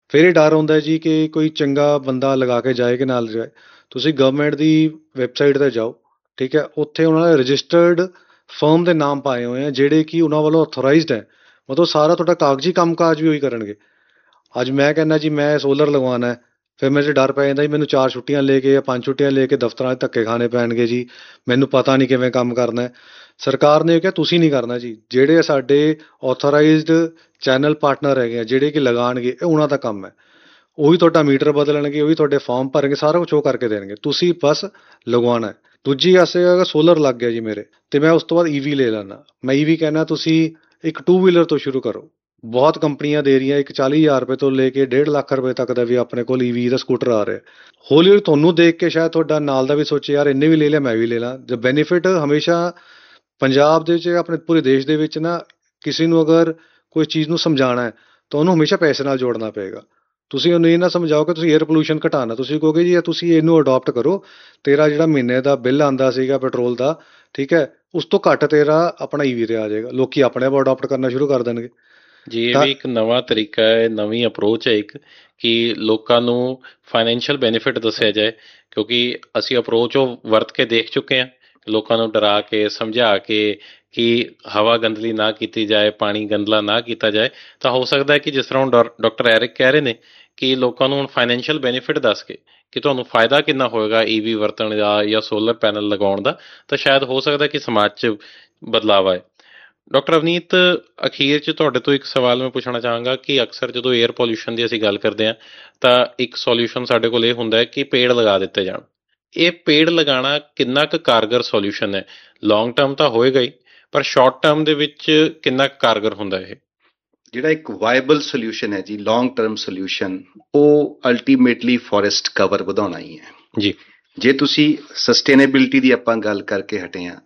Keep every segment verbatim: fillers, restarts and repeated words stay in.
ਫਿਰ ਇਹ ਡਰ ਹੁੰਦਾ ਜੀ ਕਿ ਕੋਈ ਚੰਗਾ ਬੰਦਾ ਲਗਾ ਕੇ ਜਾਏ ਕਿ ਨਾਲ ਜਾਏ। ਤੁਸੀਂ ਗਵਰਨਮੈਂਟ ਦੀ ਵੈਬਸਾਈਟ 'ਤੇ ਜਾਓ, ਠੀਕ ਹੈ, ਉੱਥੇ ਉਹਨਾਂ ਨੇ ਰਜਿਸਟਰਡ ਫਰਮ ਦੇ ਨਾਮ ਪਾਏ ਹੋਏ ਆ ਜਿਹੜੇ ਕਿ ਉਹਨਾਂ ਵੱਲੋਂ ਅਥੋਰਾਈਜ਼ਡ ਹੈ। ਮਤਲਬ ਸਾਰਾ ਤੁਹਾਡਾ ਕਾਗਜ਼ੀ ਕੰਮਕਾਜ ਵੀ ਉਹੀ ਕਰਨਗੇ। ਅੱਜ ਮੈਂ ਕਹਿੰਦਾ ਜੀ ਮੈਂ ਸੋਲਰ ਲਗਵਾਉਣਾ ਹੈ, ਫਿਰ ਮੇਰੇ 'ਚ ਡਰ ਪੈ ਜਾਂਦਾ ਜੀ ਮੈਨੂੰ ਚਾਰ ਛੁੱਟੀਆਂ ਲੈ ਕੇ ਜਾਂ ਪੰਜ ਛੁੱਟੀਆਂ ਲੈ ਕੇ ਦਫ਼ਤਰਾਂ 'ਚ ਧੱਕੇ ਖਾਣੇ ਪੈਣਗੇ ਜੀ, ਮੈਨੂੰ ਪਤਾ ਨਹੀਂ ਕਿਵੇਂ ਕੰਮ ਕਰਨਾ ਹੈ। ਸਰਕਾਰ ਨੇ ਕਿਹਾ ਤੁਸੀਂ ਨਹੀਂ ਕਰਨਾ ਜੀ, ਜਿਹੜੇ ਸਾਡੇ ਆਥੋਰਾਈਜ਼ਡ ਚੈਨਲ ਪਾਰਟਨਰ ਹੈਗੇ ਆ ਜਿਹੜੇ ਕਿ ਲਗਾਉਣਗੇ, ਇਹ ਉਹਨਾਂ ਦਾ ਕੰਮ ਹੈ। ਉਹੀ ਤੁਹਾਡਾ ਮੀਟਰ ਬਦਲਣਗੇ, ਉਹੀ ਤੁਹਾਡੇ ਫਾਰਮ ਭਰਨਗੇ, ਸਾਰਾ ਕੁਛ ਉਹ ਕਰਕੇ ਦੇਣਗੇ, ਤੁਸੀਂ ਬਸ ਲਗਵਾਉਣਾ ਹੈ। ਦੂਜੀ ਆਸੇ ਅਗਰ ਸੋਲਰ ਲੱਗ ਗਿਆ ਜੀ ਮੇਰੇ, ਤੇ ਮੈਂ ਉਸ ਤੋਂ ਬਾਅਦ ਈਵੀ ਲੈ ਲੈਣਾ। ਮੈਂ ਈਵੀ ਕਹਿਣਾ ਤੁਸੀਂ ਇੱਕ ਟੂ ਵੀਲਰ ਤੋਂ ਸ਼ੁਰੂ ਕਰੋ। ਬਹੁਤ ਕੰਪਨੀਆਂ ਦੇ ਰਹੀਆਂ, ਇੱਕ ਚਾਲੀ ਹਜ਼ਾਰ ਰੁਪਏ ਤੋਂ ਲੈ ਕੇ ਡੇਢ ਲੱਖ ਰੁਪਏ ਤੱਕ ਦਾ ਵੀ ਆਪਣੇ ਕੋਲ ਈਵੀ ਦਾ ਸਕੂਟਰ ਆ ਰਿਹਾ। ਹੌਲੀ ਹੌਲੀ ਤੁਹਾਨੂੰ ਦੇਖ ਕੇ ਸ਼ਾਇਦ ਤੁਹਾਡਾ ਨਾਲ ਦਾ ਵੀ ਸੋਚੇ ਯਾਰ ਇੰਨੇ ਵੀ ਲੈ ਲਿਆ ਮੈਂ ਵੀ ਲੈ ਲਾਂ। ਜੇ ਬੈਨੀਫਿਟ ਹਮੇਸ਼ਾ ਪੰਜਾਬ ਦੇ ਵਿੱਚ, ਆਪਣੇ ਪੂਰੇ ਦੇਸ਼ ਦੇ ਵਿੱਚ ਨਾ, ਕਿਸੇ ਨੂੰ ਅਗਰ ਕੋਈ ਚੀਜ਼ ਨੂੰ ਸਮਝਾਉਣਾ ਹੈ ਤਾਂ ਉਹਨੂੰ ਹਮੇਸ਼ਾ ਪੈਸੇ ਨਾਲ ਜੋੜਨਾ ਪਏਗਾ। ਤੁਸੀਂ ਉਹਨੂੰ ਇਹ ਨਾ ਸਮਝਾਓ ਕਿ ਤੁਸੀਂ ਏਅਰ ਪੋਲਿਊਸ਼ਨ ਘਟਾਉਣਾ, ਤੁਸੀਂ ਕਹੋਗੇ ਜੀ ਤੁਸੀਂ ਇਹਨੂੰ ਅਡੋਪਟ ਕਰੋ, ਤੇਰਾ ਜਿਹੜਾ ਮਹੀਨੇ ਦਾ ਬਿੱਲ ਆਉਂਦਾ ਸੀਗਾ ਪੈਟਰੋਲ ਦਾ, ਠੀਕ ਹੈ, ਉਸ ਤੋਂ ਘੱਟ ਤੇਰਾ ਆਪਣਾ ਈਵੀ ਤੇ ਆ ਜਾਏਗਾ। ਲੋਕੀ ਆਪਣੇ ਆਪ ਅਡੋਪਟ ਕਰਨਾ ਸ਼ੁਰੂ ਕਰ ਦੇਣਗੇ। ਜੀ ਇਹ ਤਾਂ ਵੀ ਇੱਕ ਨਵਾਂ ਤਰੀਕਾ ਹੈ, ਨਵੀਂ ਅਪਰੋਚ ਹੈ ਇੱਕ, ਕਿ ਲੋਕਾਂ ਨੂੰ ਫਾਈਨੈਂਸ਼ੀਅਲ ਬੈਨੀਫਿਟ ਦੱਸਿਆ ਜਾਏ। ਕਿਉਂਕਿ ਅਸੀਂ ਅਪਰੋਚ ਉਹ ਵਰਤ ਕੇ ਦੇਖ ਚੁੱਕੇ ਹਾਂ, ਲੋਕਾਂ ਨੂੰ ਡਰਾ ਕੇ ਸਮਝਾ ਕੇ ਕਿ ਹਵਾ ਗੰਦਲੀ ਨਾ ਕੀਤੀ ਜਾਏ, ਪਾਣੀ ਗੰਦਲਾ ਨਾ ਕੀਤਾ ਜਾਏ। ਤਾਂ ਹੋ ਸਕਦਾ ਹੈ ਕਿ ਜਿਸ ਤਰ੍ਹਾਂ ਹੁਣ ਡਾਕਟਰ ਐਰਿਕ ਕਹਿ ਰਹੇ ਨੇ ਕਿ ਲੋਕਾਂ ਨੂੰ ਹੁਣ ਫਾਈਨੈਂਸ਼ੀਅਲ ਬੈਨੀਫਿਟ ਦੱਸ ਕੇ ਕਿ ਤੁਹਾਨੂੰ ਫਾਇਦਾ ਕਿੰਨਾ ਹੋਏਗਾ ਈਵੀ ਵਰਤਣ ਦਾ ਜਾਂ ਸੋਲਰ ਪੈਨਲ ਲਗਾਉਣ ਦਾ, ਤਾਂ ਸ਼ਾਇਦ ਹੋ ਸਕਦਾ ਕਿ ਸਮਾਜ 'ਚ ਬਦਲਾਵ ਆਏ। ਡਾਕਟਰ ਅਵਨੀਤ, ਅਖੀਰ 'ਚ ਤੁਹਾਡੇ ਤੋਂ ਇੱਕ ਸਵਾਲ ਮੈਂ ਪੁੱਛਣਾ ਚਾਹਾਂਗਾ ਕਿ ਅਕਸਰ ਜਦੋਂ ਏਅਰ ਪੋਲਿਊਸ਼ਨ ਦੀ ਅਸੀਂ ਗੱਲ ਕਰਦੇ ਹਾਂ ਤਾਂ ਇੱਕ ਸੋਲਿਊਸ਼ਨ ਸਾਡੇ ਕੋਲ ਇਹ ਹੁੰਦਾ ਹੈ ਕਿ ਪੇੜ ਲਗਾ ਦਿੱਤੇ ਜਾਣ। ਇਹ ਪੇੜ ਲਗਾਉਣਾ ਕਿੰਨਾ ਕੁ ਕਾਰਗਰ ਸੋਲਿਊਸ਼ਨ ਹੈ? ਲੌਂਗ ਟਰਮ ਤਾਂ ਹੋਏਗਾ ਹੀ, ਪਰ ਸ਼ਾਰਟ ਟਰਮ ਦੇ ਵਿੱਚ ਕਿੰਨਾ ਕੁ ਕਾਰਗਰ ਹੁੰਦਾ ਇਹ? ਜਿਹੜਾ ਇੱਕ ਵਾਇਬਲ ਸੋਲਿਊਸ਼ਨ ਹੈ ਜੀ, ਲੌਂਗ ਟਰਮ ਸੋਲਿਊਸ਼ਨ, ਉਹ ਅਲਟੀਮੇਟਲੀ ਫੋਰੈਸਟ ਕਵਰ ਵਧਾਉਣਾ ਹੀ ਹੈ ਜੀ। ਜੇ ਤੁਸੀਂ ਸਸਟੇਨੇਬਿਲਿਟੀ ਦੀ ਆਪਾਂ ਗੱਲ ਕਰਕੇ ਹਟੇ ਹਾਂ,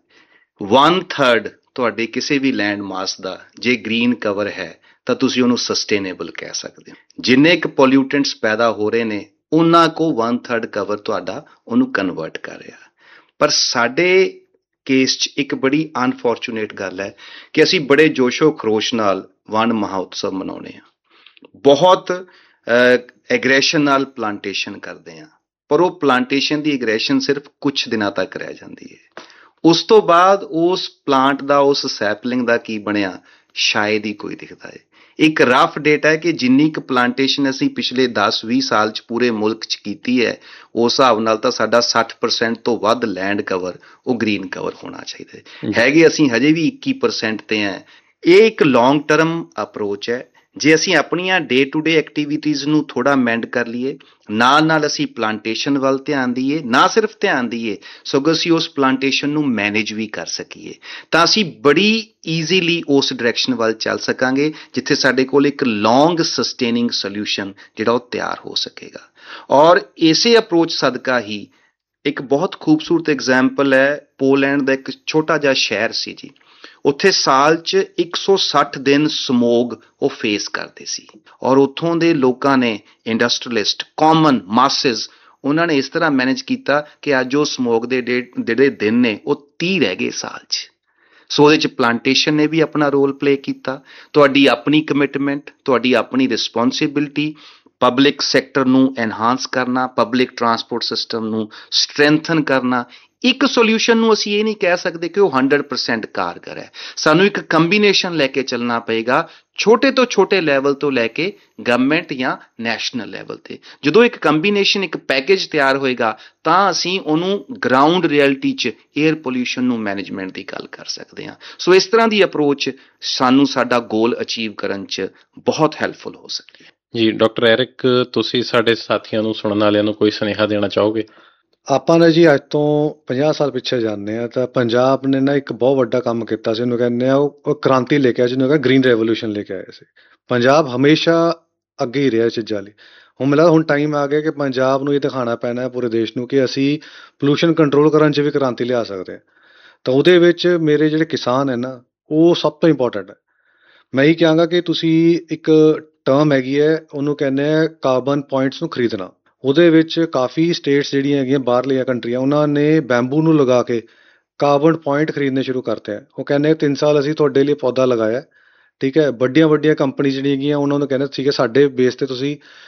ਵਨ ਥਰਡ ਤੁਹਾਡੇ ਕਿਸੇ ਵੀ ਲੈਂਡ ਮਾਸ ਦਾ ਜੇ ਗ੍ਰੀਨ ਕਵਰ ਹੈ ਤਾਂ ਤੁਸੀਂ ਉਹਨੂੰ ਸਸਟੇਨੇਬਲ ਕਹਿ ਸਕਦੇ ਹੋ। ਜਿੰਨੇ ਕੁ ਪੋਲਿਊਟੈਂਟਸ ਪੈਦਾ ਹੋ ਰਹੇ ਨੇ ਉਹਨਾਂ ਕੋ ਵਨ ਥਰਡ ਕਵਰ ਤੁਹਾਡਾ ਉਹਨੂੰ ਕਨਵਰਟ ਕਰ ਰਿਹਾ। ਪਰ ਸਾਡੇ ਕੇਸ 'ਚ ਇੱਕ ਬੜੀ ਅਨਫੋਰਚੂਨੇਟ ਗੱਲ ਹੈ ਕਿ ਅਸੀਂ ਬੜੇ ਜੋਸ਼ੋ ਖਰੋਸ਼ ਨਾਲ ਵਣ ਮਹਾਉਤਸਵ ਮਨਾਉਂਦੇ ਹਾਂ, ਬਹੁਤ ਐਗਰੈਸ਼ਨ ਨਾਲ ਪਲਾਂਟੇਸ਼ਨ ਕਰਦੇ ਹਾਂ, ਪਰ ਉਹ ਪਲਾਂਟੇਸ਼ਨ ਦੀ ਐਗਰੈਸ਼ਨ ਸਿਰਫ ਕੁਛ ਦਿਨਾਂ ਤੱਕ ਰਹਿ ਜਾਂਦੀ ਹੈ। ਉਸ ਤੋਂ ਬਾਅਦ ਉਸ ਪਲਾਂਟ ਦਾ, ਉਸ ਸੈਪਲਿੰਗ ਦਾ ਕੀ ਬਣਿਆ ਸ਼ਾਇਦ ਹੀ ਕੋਈ ਦਿਖਦਾ ਹੈ। ਇੱਕ ਰਫ ਡੇਟਾ ਹੈ ਕਿ ਜਿੰਨੀ ਕੁ ਪਲਾਂਟੇਸ਼ਨ ਅਸੀਂ ਪਿਛਲੇ ਦਸ ਵੀਹ ਸਾਲ 'ਚ ਪੂਰੇ ਮੁਲਕ 'ਚ ਕੀਤੀ ਹੈ, ਉਸ ਹਿਸਾਬ ਨਾਲ ਤਾਂ ਸਾਡਾ ਸੱਠ ਪਰਸੈਂਟ ਤੋਂ ਵੱਧ ਲੈਂਡ ਕਵਰ ਉਹ ਗ੍ਰੀਨ ਕਵਰ ਹੋਣਾ ਚਾਹੀਦਾ ਹੈ। ਹੈਗੇ ਅਸੀਂ ਹਜੇ ਵੀ ਇੱਕੀ ਪਰਸੈਂਟ 'ਤੇ ਹੈ। ਇਹ ਇੱਕ ਲੌਂਗ ਟਰਮ ਅਪਰੋਚ ਹੈ। ਜੇ ਅਸੀਂ ਆਪਣੀਆਂ ਡੇ ਟੂ ਡੇ ਐਕਟੀਵਿਟੀਜ਼ ਨੂੰ ਥੋੜ੍ਹਾ ਮੈਂਡ ਕਰ ਲਈਏ, ਨਾਲ ਨਾਲ ਅਸੀਂ ਪਲਾਂਟੇਸ਼ਨ ਵੱਲ ਧਿਆਨ ਦਈਏ, ਨਾ ਸਿਰਫ ਧਿਆਨ ਦਈਏ ਸਗੋਂ ਅਸੀਂ ਉਸ ਪਲਾਂਟੇਸ਼ਨ ਨੂੰ ਮੈਨੇਜ ਵੀ ਕਰ ਸਕੀਏ, ਤਾਂ ਅਸੀਂ ਬੜੀ ਈਜ਼ੀਲੀ ਉਸ ਡਾਇਰੈਕਸ਼ਨ ਵੱਲ ਚੱਲ ਸਕਾਂਗੇ ਜਿੱਥੇ ਸਾਡੇ ਕੋਲ ਇੱਕ ਲੌਂਗ ਸਸਟੇਨਿੰਗ ਸੋਲਿਊਸ਼ਨ ਜਿਹੜਾ ਉਹ ਤਿਆਰ ਹੋ ਸਕੇਗਾ। ਔਰ ਇਸੇ ਅਪਰੋਚ ਸਦਕਾ ਹੀ ਇੱਕ ਬਹੁਤ ਖੂਬਸੂਰਤ ਐਗਜ਼ਾਮਪਲ ਹੈ, ਪੋਲੈਂਡ ਦਾ ਇੱਕ ਛੋਟਾ ਜਿਹਾ ਸ਼ਹਿਰ ਸੀ ਜੀ, ਉੱਥੇ ਸਾਲ 'ਚ ਇੱਕ ਸੌ ਸੱਠ ਦਿਨ ਸਮੋਗ ਉਹ ਫੇਸ ਕਰਦੇ ਸੀ। ਔਰ ਉੱਥੋਂ ਦੇ ਲੋਕਾਂ ਨੇ, ਇੰਡਸਟਰੀਲਿਸਟ, ਕਾਮਨ ਮਾਸਿਸ, ਉਹਨਾਂ ਨੇ ਇਸ ਤਰ੍ਹਾਂ ਮੈਨੇਜ ਕੀਤਾ ਕਿ ਅੱਜ ਉਹ ਸਮੋਗ ਦੇ ਡੇ ਜਿਹੜੇ ਦਿਨ ਨੇ ਉਹ ਤੀਹ ਰਹਿ ਗਏ ਸਾਲ 'ਚ। ਸੋ ਉਹਦੇ 'ਚ ਪਲਾਂਟੇਸ਼ਨ ਨੇ ਵੀ ਆਪਣਾ ਰੋਲ ਪਲੇ ਕੀਤਾ। ਤੁਹਾਡੀ ਆਪਣੀ ਕਮਿਟਮੈਂਟ, ਤੁਹਾਡੀ ਆਪਣੀ ਰਿਸਪੋਂਸਿਬਿਲਿਟੀ, ਪਬਲਿਕ ਸੈਕਟਰ ਨੂੰ ਐਨਹਾਂਸ ਕਰਨਾ, ਪਬਲਿਕ ਟਰਾਂਸਪੋਰਟ ਸਿਸਟਮ ਨੂੰ ਸਟਰੈਂਥਨ ਕਰਨਾ। ਇੱਕ ਸੋਲਿਊਸ਼ਨ ਨੂੰ ਅਸੀਂ ਇਹ ਨਹੀਂ ਕਹਿ ਸਕਦੇ ਕਿ ਉਹ ਹੰਡਰਡ ਪਰਸੈਂਟ ਕਾਰਗਰ ਹੈ। ਸਾਨੂੰ ਇੱਕ ਕੰਬੀਨੇਸ਼ਨ ਲੈ ਕੇ ਚੱਲਣਾ ਪਏਗਾ, ਛੋਟੇ ਤੋਂ ਛੋਟੇ ਲੈਵਲ ਤੋਂ ਲੈ ਕੇ ਗਵਰਨਮੈਂਟ ਜਾਂ ਨੈਸ਼ਨਲ ਲੈਵਲ 'ਤੇ। ਜਦੋਂ ਇੱਕ ਕੰਬੀਨੇਸ਼ਨ, ਇੱਕ ਪੈਕੇਜ ਤਿਆਰ ਹੋਏਗਾ ਤਾਂ ਅਸੀਂ ਉਹਨੂੰ ਗਰਾਊਂਡ ਰਿਐਲਿਟੀ 'ਚ ਏਅਰ ਪੋਲਿਊਸ਼ਨ ਨੂੰ ਮੈਨੇਜਮੈਂਟ ਦੀ ਗੱਲ ਕਰ ਸਕਦੇ ਹਾਂ। ਸੋ ਇਸ ਤਰ੍ਹਾਂ ਦੀ ਅਪਰੋਚ ਸਾਨੂੰ ਸਾਡਾ ਗੋਲ ਅਚੀਵ ਕਰਨ 'ਚ ਬਹੁਤ ਹੈਲਪਫੁਲ ਹੋ ਸਕਦੀ ਹੈ। ਜੀ ਡਾਕਟਰ ਐਰਿਕ, ਤੁਸੀਂ ਸਾਡੇ ਸਾਥੀਆਂ ਨੂੰ, ਸੁਣਨ ਵਾਲਿਆਂ ਨੂੰ ਕੋਈ ਸੁਨੇਹਾ ਦੇਣਾ ਚਾਹੋਗੇ? ਆਪਾਂ ਨੇ ਜੀ ਅੱਜ ਤੋਂ ਪੰਜਾਹ ਸਾਲ ਪਿੱਛੇ ਜਾਂਦੇ ਹਾਂ ਤਾਂ ਪੰਜਾਬ ਨੇ ਨਾ ਇੱਕ ਬਹੁਤ ਵੱਡਾ ਕੰਮ ਕੀਤਾ ਸੀ, ਉਹਨੂੰ ਕਹਿੰਦੇ ਆ ਉਹ ਕ੍ਰਾਂਤੀ ਲੈ ਕੇ ਆਇਆ, ਜਿਹਨੂੰ ਕਹਿੰਦਾ ਗ੍ਰੀਨ ਰੈਵੋਲੂਸ਼ਨ ਲੈ ਕੇ ਆਇਆ ਸੀ। ਪੰਜਾਬ ਹਮੇਸ਼ਾ ਅੱਗੇ ਹੀ ਰਿਹਾ ਚੀਜ਼ਾਂ ਲਈ। ਹੁਣ ਮੈਨੂੰ ਲੱਗਦਾ ਹੁਣ ਟਾਈਮ ਆ ਗਿਆ ਕਿ ਪੰਜਾਬ ਨੂੰ ਇਹ ਦਿਖਾਉਣਾ ਪੈਣਾ ਹੈ ਪੂਰੇ ਦੇਸ਼ ਨੂੰ ਕਿ ਅਸੀਂ ਪੋਲਿਊਸ਼ਨ ਕੰਟਰੋਲ ਕਰਨ 'ਚ ਵੀ ਕ੍ਰਾਂਤੀ ਲਿਆ ਸਕਦੇ ਹਾਂ। ਤਾਂ ਉਹਦੇ ਵਿੱਚ ਮੇਰੇ ਜਿਹੜੇ ਕਿਸਾਨ ਹੈ ਨਾ, ਉਹ ਸਭ ਤੋਂ ਇੰਪੋਰਟੈਂਟ ਹੈ। ਮੈਂ ਇਹ ਕਹਾਂਗਾ ਕਿ ਤੁਸੀਂ ਇੱਕ ਟਰਮ ਹੈਗੀ ਹੈ, ਉਹਨੂੰ ਕਹਿੰਦੇ ਆ ਕਾਰਬਨ ਪੁਆਇੰਟਸ ਨੂੰ ਖਰੀਦਣਾ। ਉਹਦੇ ਵਿੱਚ ਕਾਫੀ ਸਟੇਟਸ ਜਿਹੜੀਆਂ ਹੈਗੀਆਂ ਬਾਹਰਲੀਆਂ ਕੰਟਰੀਆਂ, ਉਹਨਾਂ ਨੇ ਬੈਂਬੂ ਨੂੰ ਲਗਾ ਕੇ ਕਾਰਬਨ ਪੁਆਇੰਟ ਖਰੀਦਣੇ ਸ਼ੁਰੂ ਕਰਤੇ ਹੈ। ਉਹ ਕਹਿੰਦੇ ਤਿੰਨ ਸਾਲ ਅਸੀਂ ਤੁਹਾਡੇ ਲਈ ਪੌਦਾ ਲਗਾਇਆ, ਠੀਕ ਹੈ। ਵੱਡੀਆਂ ਵੱਡੀਆਂ ਕੰਪਨੀ ਜਿਹੜੀਆਂ ਹੈਗੀਆਂ ਉਹਨਾਂ ਨੂੰ ਕਹਿੰਦੇ ਠੀਕ ਹੈ, ਸਾਡੇ ਬੇਸ 'ਤੇ ਤੁਸੀਂ